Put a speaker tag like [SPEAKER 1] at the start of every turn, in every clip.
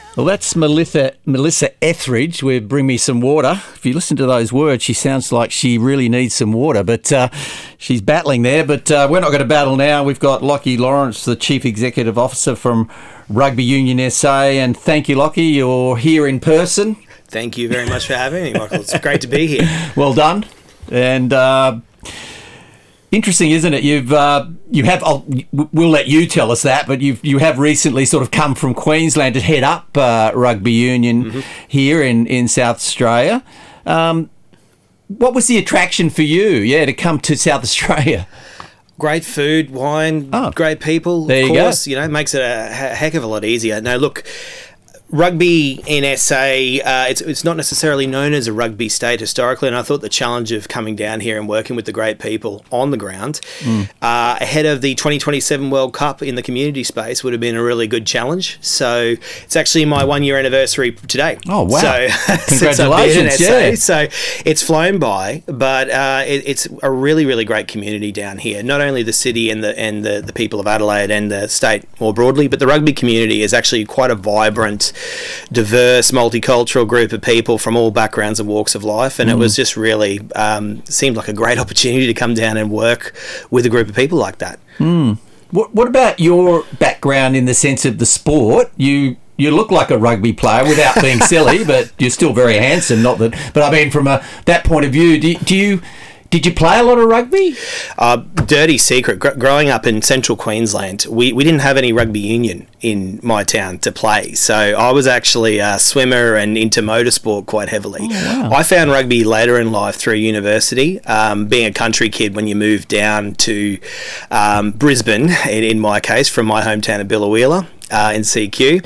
[SPEAKER 1] Well, that's Melissa Etheridge with Bring Me Some Water. If you listen to those words, she sounds like she really needs some water, but she's battling there. But we're not going to battle now. We've got Lockie Lawrence, the Chief Executive Officer from Rugby Union SA. And thank you, Lockie. You're here in person.
[SPEAKER 2] Thank you very much for having me, Michael. It's great to be here.
[SPEAKER 1] Well done. And interesting, isn't it? We'll let you tell us that, but you have recently sort of come from Queensland to head up rugby union here in South Australia. What was the attraction for you, to come to South Australia?
[SPEAKER 2] Great food, wine, great people.
[SPEAKER 1] There
[SPEAKER 2] of
[SPEAKER 1] you
[SPEAKER 2] course,
[SPEAKER 1] go.
[SPEAKER 2] It makes it a heck of a lot easier. No, look, rugby in SA, it's not necessarily known as a rugby state historically, and I thought the challenge of coming down here and working with the great people on the ground ahead of the 2027 World Cup in the community space would have been a really good challenge. So it's actually my 1 year anniversary today.
[SPEAKER 1] Oh, wow.
[SPEAKER 2] So,
[SPEAKER 1] congratulations.
[SPEAKER 2] SA, yeah. So it's flown by, but it's a really, really great community down here. Not only the city and the people of Adelaide and the state more broadly, but the rugby community is actually quite a vibrant, diverse, multicultural group of people from all backgrounds and walks of life, and it was just really seemed like a great opportunity to come down and work with a group of people like that.
[SPEAKER 1] What about your background in the sense of the sport? You look like a rugby player without being silly, but you're still very handsome. Not that, but I mean, from that point of view, did you play a lot of rugby?
[SPEAKER 2] Dirty secret. Growing up in central Queensland, we didn't have any rugby union in my town to play. So I was actually a swimmer and into motorsport quite heavily.
[SPEAKER 1] Oh, wow.
[SPEAKER 2] I found rugby later in life through university. Being a country kid, when you moved down to Brisbane, in my case, from my hometown of Biloela, in CQ,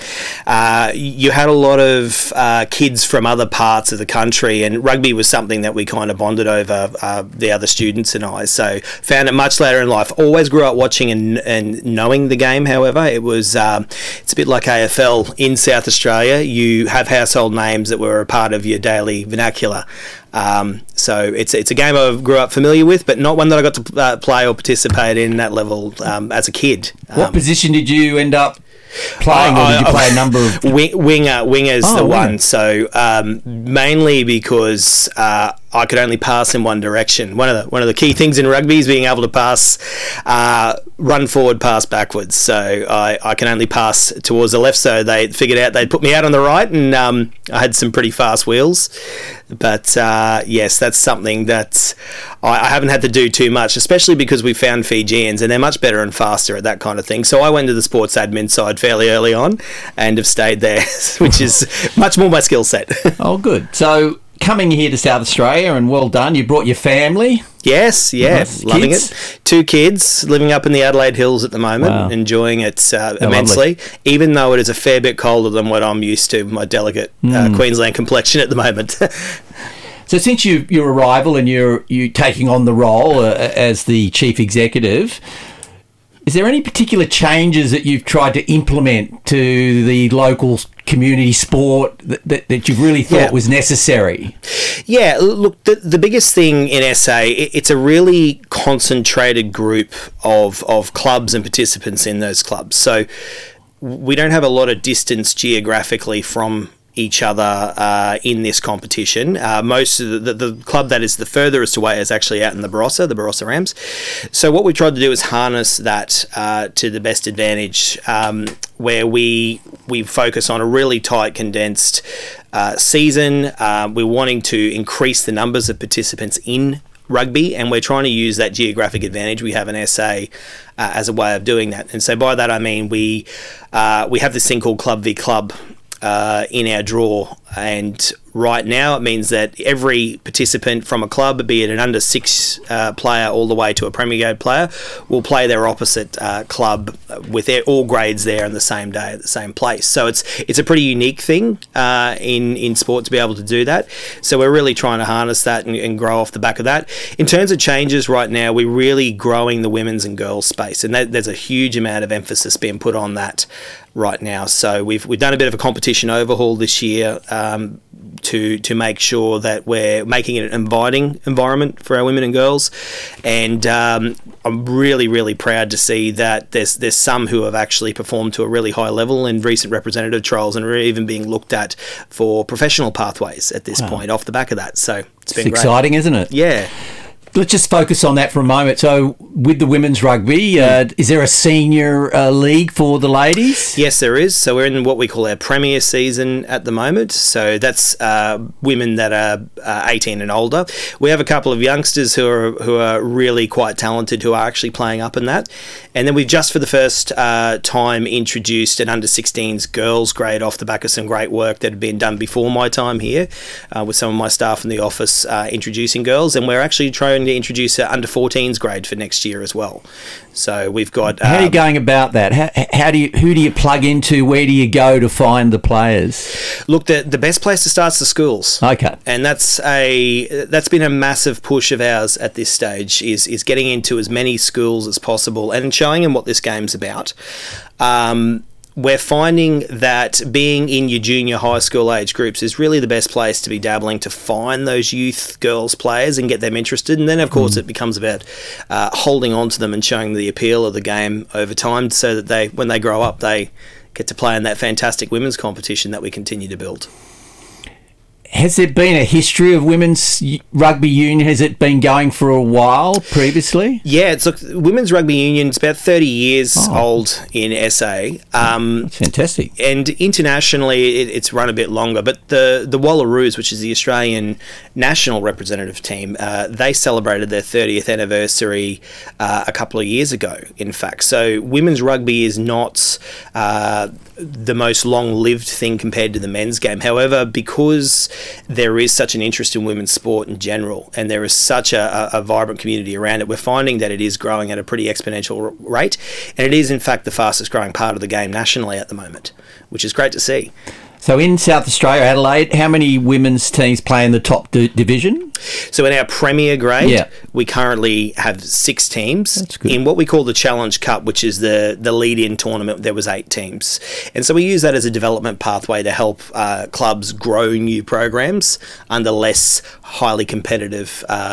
[SPEAKER 2] you had a lot of kids from other parts of the country, and rugby was something that we kind of bonded over, the other students and I. So found it much later in life. Always grew up watching and knowing the game. However, it was it's a bit like AFL in South Australia. You have household names that were a part of your daily vernacular. So it's a game I grew up familiar with, but not one that I got to play or participate in that level as a kid.
[SPEAKER 1] What position did you end up playing, or did you play a number of...
[SPEAKER 2] Winger's the one. So mainly because I could only pass in one direction. One of the key things in rugby is being able to pass, run forward, pass backwards. So I can only pass towards the left. So they figured out they'd put me out on the right, and I had some pretty fast wheels. But yes, that's something that I haven't had to do too much, especially because we found Fijians and they're much better and faster at that kind of thing. So I went to the sports admin side fairly early on and have stayed there, which is much more my skill set.
[SPEAKER 1] Oh, good. So coming here to South Australia, and well done. You brought your family.
[SPEAKER 2] Yes, loving
[SPEAKER 1] kids?
[SPEAKER 2] it. 2 kids living up in the Adelaide Hills at the moment, enjoying it immensely, even though it is a fair bit colder than what I'm used to with my delicate Queensland complexion at the moment.
[SPEAKER 1] So since your arrival and you're taking on the role as the chief executive, is there any particular changes that you've tried to implement to the local community sport that you really thought was necessary?
[SPEAKER 2] Yeah, look, the biggest thing in SA, it's a really concentrated group of clubs and participants in those clubs. So we don't have a lot of distance geographically from each other in this competition. Most of the club that is the furthest away is actually out in the Barossa Rams. So what we tried to do is harness that to the best advantage, where we focus on a really tight, condensed season. We're wanting to increase the numbers of participants in rugby, and we're trying to use that geographic advantage we have in SA as a way of doing that. And so by that I mean we have this thing called Club v Club in our draw, and right now it means that every participant from a club, be it an under 6 player all the way to a Premier Grade player, will play their opposite club with all grades there on the same day at the same place. So it's a pretty unique thing in sport to be able to do that. So we're really trying to harness that and grow off the back of that. In terms of changes right now, we're really growing the women's and girls space, and there's a huge amount of emphasis being put on that right now. So we've done a bit of a competition overhaul this year, to make sure that we're making it an inviting environment for our women and girls. And I'm really, really proud to see that there's some who have actually performed to a really high level in recent representative trials and are even being looked at for professional pathways at this point off the back of that. So it's been great.
[SPEAKER 1] Exciting, isn't it?
[SPEAKER 2] Yeah.
[SPEAKER 1] Let's just focus on that for a moment. So, with the women's rugby, is there a senior league for the ladies?
[SPEAKER 2] Yes, there is. So we're in what we call our premier season at the moment. So that's women that are 18 and older. We have a couple of youngsters who are really quite talented who are actually playing up in that. And then we've just for the first time introduced an under-16s girls grade off the back of some great work that had been done before my time here with some of my staff in the office introducing girls. And we're actually trying to introduce an under-14s grade for next year as well. So we've got.
[SPEAKER 1] How are you going about that? Who do you plug into? Where do you go to find the players?
[SPEAKER 2] Look, the best place to start is the schools.
[SPEAKER 1] Okay,
[SPEAKER 2] and that's been a massive push of ours at this stage. Is getting into as many schools as possible and showing them what this game's about. We're finding that being in your junior high school age groups is really the best place to be dabbling to find those youth girls players and get them interested. And then, of course, it becomes about holding on to them and showing them the appeal of the game over time so that when they grow up, they get to play in that fantastic women's competition that we continue to build.
[SPEAKER 1] Has there been a history of women's rugby union? Has it been going for a while previously?
[SPEAKER 2] Yeah, women's rugby union is about 30 years old in SA.
[SPEAKER 1] That's fantastic.
[SPEAKER 2] And internationally, it's run a bit longer. But the Wallaroos, which is the Australian national representative team, they celebrated their 30th anniversary a couple of years ago, in fact. So women's rugby is not the most long-lived thing compared to the men's game. However, because there is such an interest in women's sport in general and there is such a vibrant community around it, we're finding that it is growing at a pretty exponential rate, and it is in fact the fastest growing part of the game nationally at the moment, which is great to see.
[SPEAKER 1] So in South Australia, Adelaide, how many women's teams play in the top division?
[SPEAKER 2] So in our Premier grade, we currently have 6 teams.
[SPEAKER 1] That's good.
[SPEAKER 2] In what we call the Challenge Cup, which is the lead-in tournament, there was 8 teams. And so we use that as a development pathway to help clubs grow new programs under less highly competitive,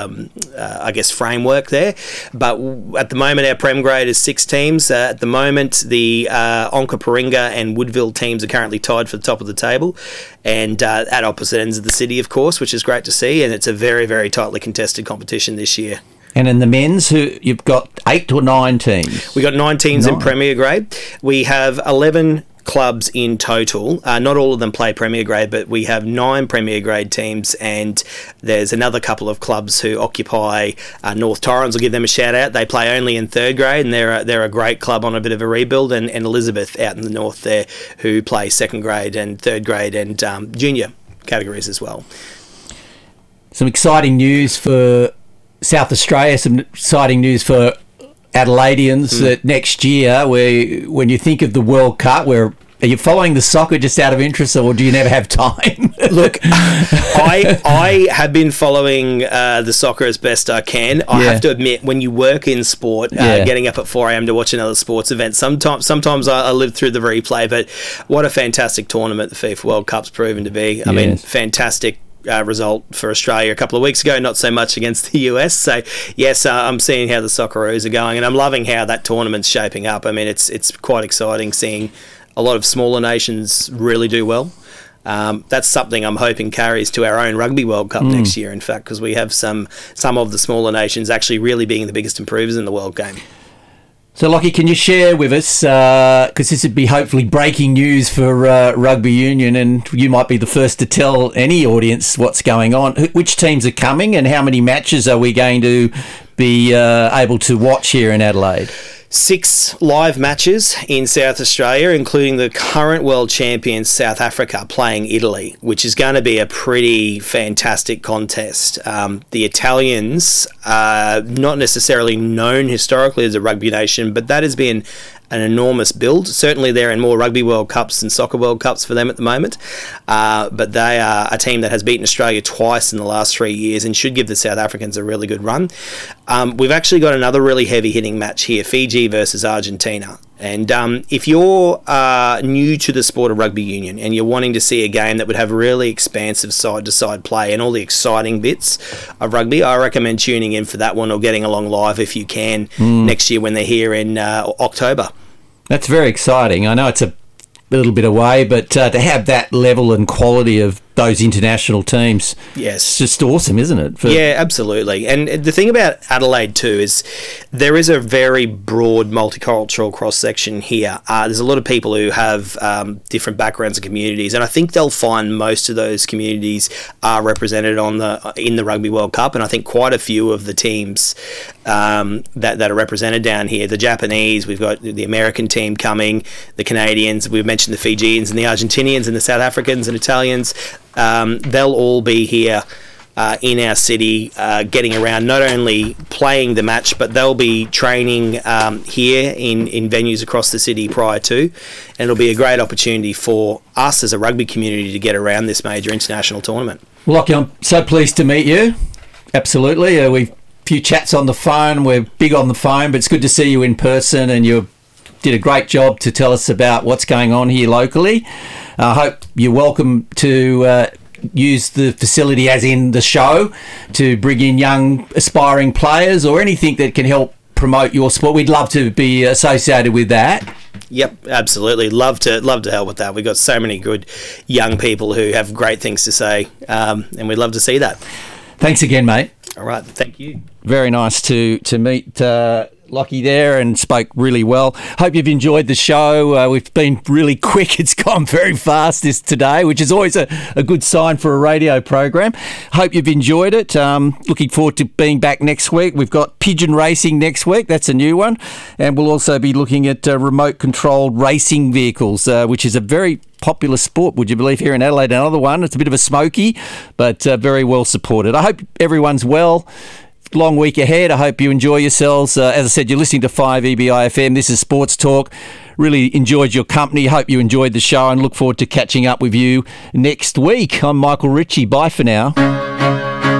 [SPEAKER 2] framework there. But at the moment, our Prem grade is 6 teams. At the moment, the Onkaparinga and Woodville teams are currently tied for the top of the table, and at opposite ends of the city, of course, which is great to see, and it's a very, very tightly contested competition this year.
[SPEAKER 1] And in the men's, you've got 8 or 9 teams?
[SPEAKER 2] We've got 9 teams in Premier grade. We have 11 clubs in total. Not all of them play Premier grade, but we have 9 Premier grade teams, and there's another couple of clubs who occupy North Torrens. I'll give them a shout out. They play only in 3rd grade, and they're a great club on a bit of a rebuild, and Elizabeth out in the north there who play 2nd grade and 3rd grade and junior categories as well.
[SPEAKER 1] Some exciting news for South Australia, some exciting news for Adelaideans that next year, when you think of the World Cup, are you following the soccer just out of interest, or do you never have time?
[SPEAKER 2] Look, I have been following the soccer as best I can. I have to admit, when you work in sport, getting up at 4 a.m. to watch another sports event, sometimes I live through the replay, but what a fantastic tournament the FIFA World Cup's proven to be. I mean, fantastic result for Australia a couple of weeks ago, not so much against the US. So yes, I'm seeing how the Socceroos are going, and I'm loving how that tournament's shaping up. I mean, it's quite exciting seeing a lot of smaller nations really do well. That's something I'm hoping carries to our own Rugby World Cup next year, in fact, because we have some of the smaller nations actually really being the biggest improvers in the world game.
[SPEAKER 1] So, Lockie, can you share with us, because this would be hopefully breaking news for rugby union, and you might be the first to tell any audience what's going on. Which teams are coming, and how many matches are we going to be able to watch here in Adelaide?
[SPEAKER 2] 6 live matches in South Australia, including the current world champions South Africa playing Italy, which is going to be a pretty fantastic contest. The Italians are not necessarily known historically as a rugby nation, but that has been an enormous build. Certainly they're in more Rugby World Cups than Soccer World Cups for them at the moment, but they are a team that has beaten Australia twice in the last 3 years and should give the South Africans a really good run. We've actually got another really heavy hitting match here, Fiji versus Argentina, And if you're new to the sport of rugby union and you're wanting to see a game that would have really expansive side-to-side play and all the exciting bits of rugby, I recommend tuning in for that one or getting along live if you can next year when they're here in October.
[SPEAKER 1] That's very exciting. I know it's a little bit away, but to have that level and quality of those international teams,
[SPEAKER 2] yes,
[SPEAKER 1] it's just awesome, isn't it?
[SPEAKER 2] Yeah, absolutely. And the thing about Adelaide too is there is a very broad multicultural cross-section here. There's a lot of people who have different backgrounds and communities, and I think they'll find most of those communities are represented in the Rugby World Cup, and I think quite a few of the teams that are represented down here, the Japanese, we've got the American team coming, the Canadians, we've mentioned the Fijians and the Argentinians and the South Africans and Italians. They'll all be here in our city, getting around, not only playing the match, but they'll be training here in venues across the city prior to, and it'll be a great opportunity for us as a rugby community to get around this major international tournament.
[SPEAKER 1] Lockie, I'm so pleased to meet you. Absolutely. We've few chats on the phone. We're big on the phone, but it's good to see you in person, and you did a great job to tell us about what's going on here locally. I hope you're welcome to use the facility, as in the show, to bring in young aspiring players or anything that can help promote your sport. We'd love to be associated with that.
[SPEAKER 2] Yep, absolutely. Love to help with that. We've got so many good young people who have great things to say, and we'd love to see that.
[SPEAKER 1] Thanks again, mate.
[SPEAKER 2] All right, thank you.
[SPEAKER 1] Very nice to meet Lockie there, and spoke really well. Hope you've enjoyed the show. We've been really quick. It's gone very fast today, which is always a good sign for a radio program. Hope you've enjoyed it. Looking forward to being back next week. We've got pigeon racing next week. That's a new one. And we'll also be looking at remote-controlled racing vehicles, which is a very popular sport, would you believe, here in Adelaide. Another one. It's a bit of a smoky, but very well supported. I hope everyone's well. Long week ahead. I hope you enjoy yourselves. As I said, you're listening to 5EBI-FM. This is Sports Talk. Really enjoyed your company. Hope you enjoyed the show and look forward to catching up with you next week. I'm Michael Ritchie. Bye for now.